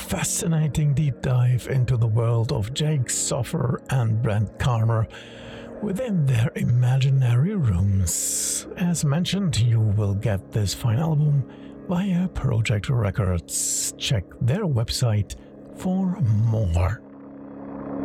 fascinating deep dive into the world of Jake Soffer and Brent Karmer within their imaginary rooms. As mentioned, you will get this fine album via Projekt Records. Check their website for more.